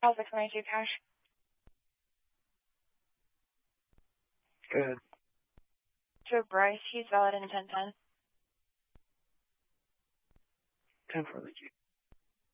How's the 22 cash? Good. To Bryce, he's valid in 1010. 10 for the Q.